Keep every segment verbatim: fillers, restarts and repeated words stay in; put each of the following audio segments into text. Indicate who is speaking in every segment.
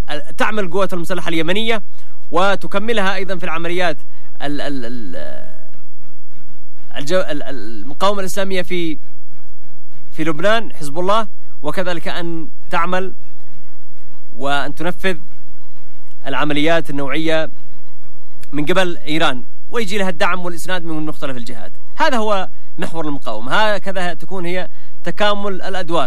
Speaker 1: تعمل القوات المسلحة اليمنية وتكملها أيضا في العمليات المقاومة الإسلامية في في لبنان حزب الله، وكذلك أن تعمل وأن تنفذ العمليات النوعية من قبل إيران ويجي لها الدعم والإسناد من مختلف الجهات. هذا هو محور المقاومة، هكذا تكون هي تكامل الأدوار.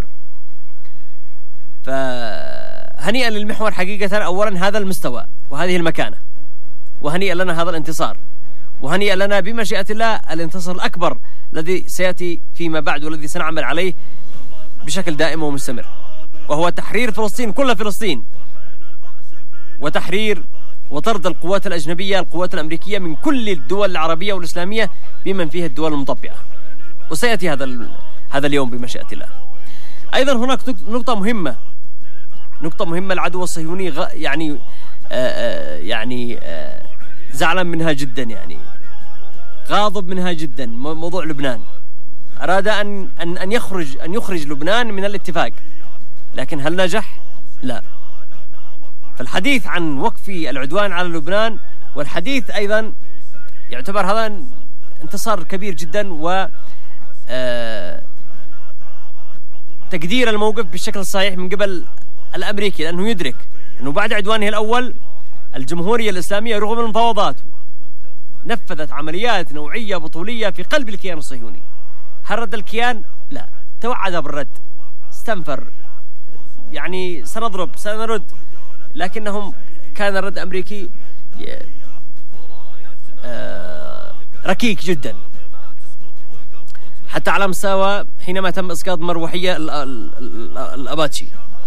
Speaker 1: فهنيئا للمحور حقيقة، أولا هذا المستوى وهذه المكانة، وهنيئا لنا هذا الانتصار، وهنيئا لنا بمشيئة الله الانتصار الأكبر الذي سيأتي فيما بعد والذي سنعمل عليه بشكل دائم ومستمر، وهو تحرير فلسطين، كل فلسطين، وتحرير وطرد القوات الأجنبية القوات الأمريكية من كل الدول العربية والإسلامية بمن فيها الدول المطبعة، وسيأتي هذا هذا اليوم بمشيئة الله. أيضا هناك نقطة مهمة نقطة مهمة العدو الصهيوني غ... يعني آآ آآ يعني آآ زعلان منها جدا، يعني غاضب منها جدا، موضوع لبنان. أراد أن أن أن يخرج أن يخرج لبنان من الاتفاق، لكن هل نجح؟ لا. فالحديث عن وقف العدوان على لبنان والحديث أيضا يعتبر هذا انتصار كبير جدا، و تقدير الموقف بالشكل الصحيح من قبل الأمريكي، لأنه يدرك أنه بعد عدوانه الأول الجمهورية الإسلامية رغم المفاوضات نفذت عمليات نوعية بطولية في قلب الكيان الصهيوني. هل رد الكيان؟ لا، توعد بالرد، استنفر، يعني سنضرب سنرد، لكنهم كان الرد الأمريكي ركيك جدا، حتى على مستوى حينما تم إسقاط مروحية الأباتشي.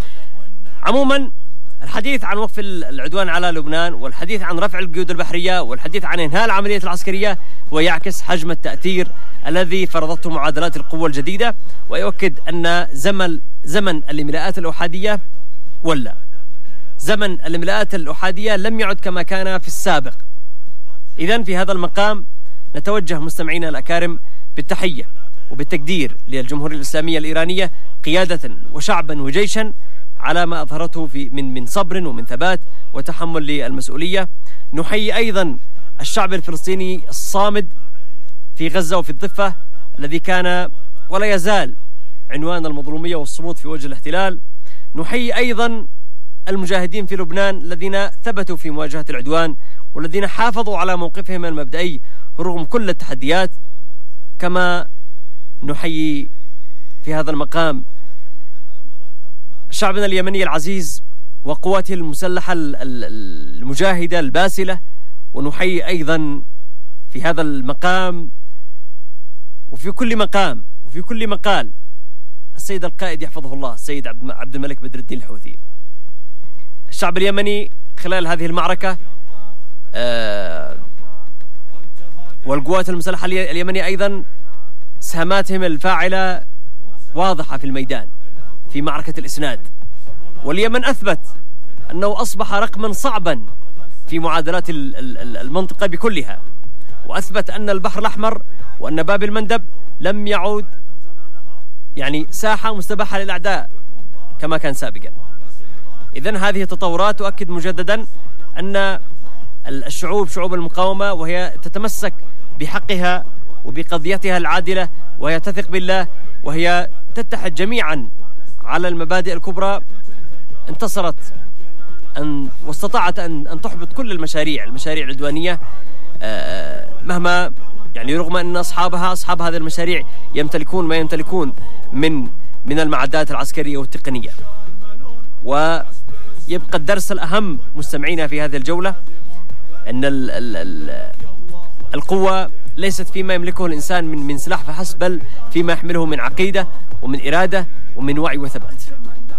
Speaker 1: عموما الحديث عن وقف العدوان على لبنان والحديث عن رفع القيود البحرية والحديث عن إنهاء العملية العسكرية هو يعكس حجم التأثير الذي فرضته معادلات القوة الجديدة، ويؤكد أن زمن زمن الاملاءات الأحادية ولا زمن الاملاءات الأحادية لم يعد كما كان في السابق. إذن في هذا المقام نتوجه مستمعينا الأكارم بالتحية وبالتقدير للجمهورية الإسلامية الإيرانية قيادة وشعبا وجيشا على ما أظهرته في من من صبر ومن ثبات وتحمل للمسؤولية. نحيي أيضا الشعب الفلسطيني الصامد في غزة وفي الضفة الذي كان ولا يزال عنوان المظلومية والصمود في وجه الاحتلال. نحيي أيضا المجاهدين في لبنان الذين ثبتوا في مواجهة العدوان والذين حافظوا على موقفهم المبدئي رغم كل التحديات. كما نحيي في هذا المقام شعبنا اليمني العزيز وقواته المسلحة المجاهدة الباسلة، ونحيي أيضا في هذا المقام وفي كل مقام وفي كل مقال السيد القائد يحفظه الله السيد عبد الملك بدر الدين الحوثي. الشعب اليمني خلال هذه المعركة آه والقوات المسلحة اليمنية أيضا سهاماتهم الفاعلة واضحة في الميدان في معركة الإسناد، واليمن أثبت أنه أصبح رقما صعبا في معادلات المنطقة بكلها، وأثبت أن البحر الأحمر وأن باب المندب لم يعود يعني ساحة مستباحة للأعداء كما كان سابقا. إذن هذه التطورات تؤكد مجددا أن الشعوب شعوب المقاومة وهي تتمسك بحقها وبقضيتها العادلة، وهي تثق بالله، وهي تتحد جميعا على المبادئ الكبرى، انتصرت أن واستطاعت أن أن تحبط كل المشاريع المشاريع العدوانية، مهما يعني رغم أن أصحابها أصحاب هذه المشاريع يمتلكون ما يمتلكون من من المعدات العسكرية والتقنية. ويبقى الدرس الأهم مستمعينا في هذه الجولة أن ال ال ال القوة ليست فيما يملكه الإنسان من من سلاح فحسب، بل فيما يحمله من عقيدة ومن إرادة ومن وعي وثبات.